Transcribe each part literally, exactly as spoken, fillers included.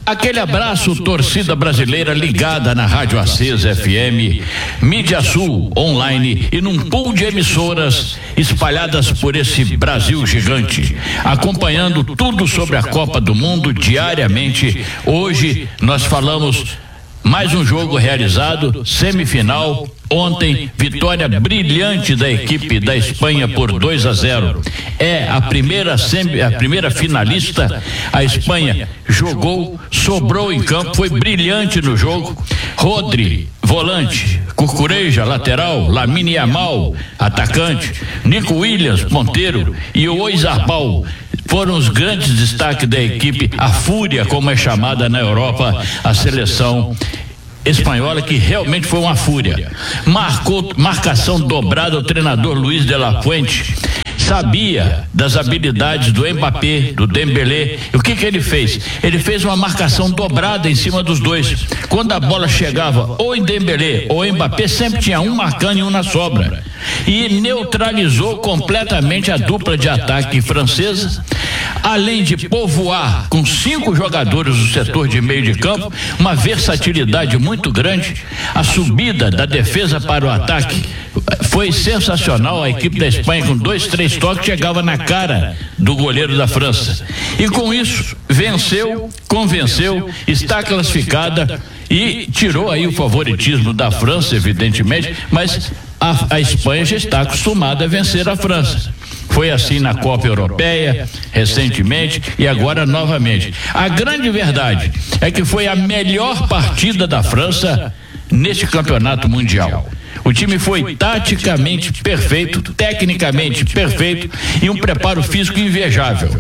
Aquele abraço, torcida brasileira ligada na Rádio Acesa F M, Mídia Sul, online e num pool de emissoras espalhadas por esse Brasil gigante, acompanhando tudo sobre a Copa do Mundo diariamente. Hoje nós falamos mais um jogo realizado, semifinal. Ontem, vitória brilhante da equipe da Espanha por dois a zero. É a primeira semi, a primeira finalista. A Espanha jogou, sobrou em campo, foi brilhante no jogo. Rodri, volante, Cucureja, lateral, Lamine Yamal, atacante, Nico Williams, ponteiro, e o Oyarzabal foram os grandes destaques da equipe, a Fúria, como é chamada na Europa, a seleção espanhola, que realmente foi uma fúria. Marcou marcação dobrada, o treinador Luiz de la Fuente sabia das habilidades do Mbappé, do Dembélé. O que que ele fez? Ele fez uma marcação dobrada em cima dos dois. Quando a bola chegava ou em Dembélé ou em Mbappé, sempre tinha um marcando e um na sobra. E neutralizou completamente a dupla de ataque francesa, além de povoar com cinco jogadores do setor de meio de campo, uma versatilidade muito grande. A subida da defesa para o ataque foi sensacional. A equipe da Espanha, com dois, três toques, chegava na cara do goleiro da França. E com isso, venceu, convenceu, está classificada e tirou aí o favoritismo da França, evidentemente, mas a, a Espanha já está acostumada a vencer a França. Foi assim na Copa Europeia, recentemente, e agora novamente. A grande verdade é que foi a melhor partida da França neste campeonato mundial. O time foi taticamente perfeito, tecnicamente perfeito e um preparo físico invejável.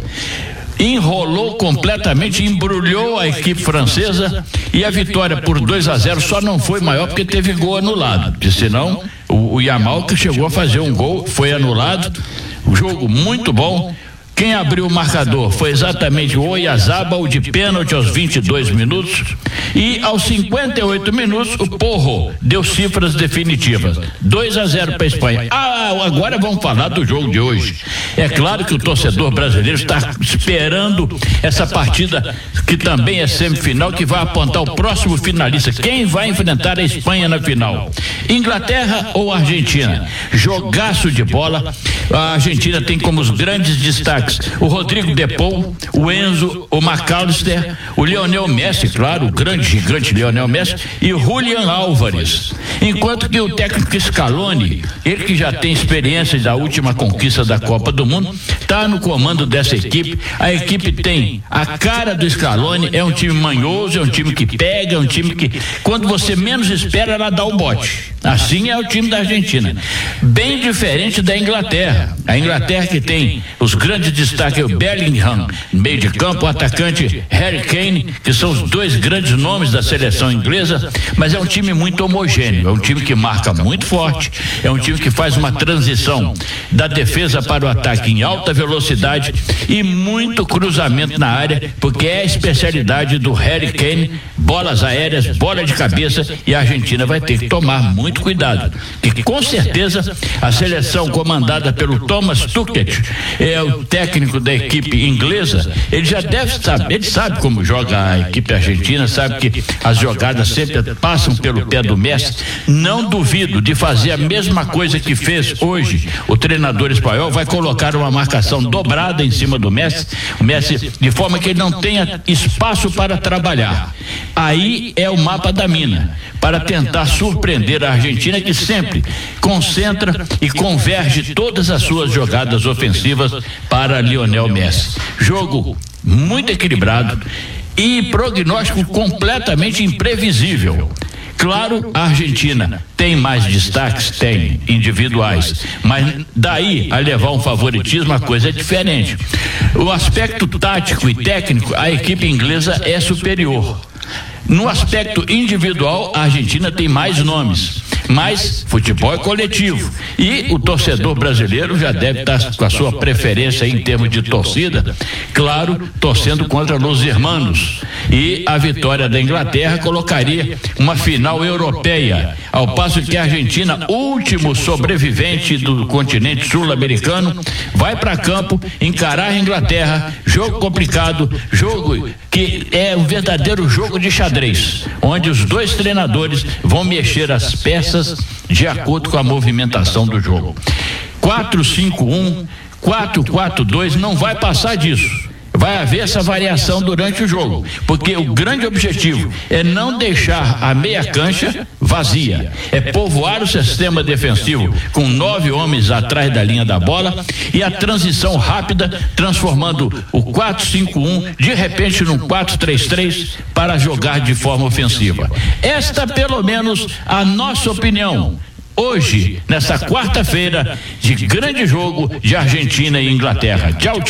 Enrolou completamente, embrulhou a equipe francesa, e a vitória por dois a zero só não foi maior porque teve gol anulado, porque senão o, o Yamal, que chegou a fazer um gol, foi anulado. O jogo muito bom. Quem abriu o marcador foi exatamente o Oyarzabal, de pênalti aos vinte e dois minutos, e aos cinquenta e oito minutos o Porro deu cifras definitivas, dois a zero para a Espanha. Ah, agora vamos falar do jogo de hoje. É claro que o torcedor brasileiro está esperando essa partida, que também é semifinal, que vai apontar o próximo finalista. Quem vai enfrentar a Espanha na final? Inglaterra ou Argentina? Jogaço de bola. A Argentina tem como os grandes destaques o Rodrigo De Paul, o Enzo, o McAllister, o Lionel Messi, claro, o grande gigante Lionel Messi, e o Julián Álvares. Enquanto que o técnico Scaloni, ele que já tem experiência da última conquista da Copa do Mundo, está no comando dessa equipe. A equipe tem a cara do Scaloni, é um time manhoso, é um time que pega, é um time que, quando você menos espera, ela dá o bote. Assim é o time da Argentina, bem diferente da Inglaterra. A Inglaterra, que tem os grandes destaques, o Bellingham, meio de campo, o atacante Harry Kane, que são os dois grandes nomes da seleção inglesa, mas é um time muito homogêneo, é um time que marca muito forte, é um time que faz uma transição da defesa para o ataque em alta velocidade e muito cruzamento na área, porque é a especialidade do Harry Kane, bolas aéreas, bola de cabeça, e a Argentina vai ter que tomar muito cuidado, que com certeza a seleção comandada pelo Thomas Tuchel, é o técnico da equipe inglesa, ele já deve saber, ele sabe como joga a equipe argentina, sabe que as jogadas sempre passam pelo pé do Messi. Não duvido de fazer a mesma coisa que fez hoje o treinador espanhol, vai colocar uma marcação dobrada em cima do Messi, o Messi, de forma que ele não tenha espaço para trabalhar. Aí é o mapa da mina, para tentar surpreender a Argentina, que sempre concentra e converge todas as suas jogadas ofensivas para Lionel Messi. Jogo muito equilibrado e prognóstico completamente imprevisível. Claro, a Argentina tem mais destaques, tem, individuais, mas daí a levar um favoritismo, a coisa é diferente. O aspecto tático e técnico, a equipe inglesa é superior. No aspecto individual, a Argentina tem mais nomes, Mas futebol é coletivo e o torcedor brasileiro já deve estar com a sua preferência em termos de torcida, claro, torcendo contra os irmãos. E a vitória da Inglaterra colocaria uma final europeia, ao passo que a Argentina, último sobrevivente do continente sul-americano, vai para campo encarar a Inglaterra. Jogo complicado, jogo que é um verdadeiro jogo de xadrez, onde os dois treinadores vão mexer as peças de acordo com a movimentação do jogo. quatro cinco um, quatro quatro dois, não vai passar disso. Vai haver essa variação durante o jogo, porque o grande objetivo é não deixar a meia cancha vazia, é povoar o sistema defensivo com nove homens atrás da linha da bola e a transição rápida, transformando o quatro cinco um de repente num quatro três três para jogar de forma ofensiva. Esta, pelo menos, a nossa opinião hoje, nessa quarta-feira de grande jogo de Argentina e Inglaterra. Tchau, tchau.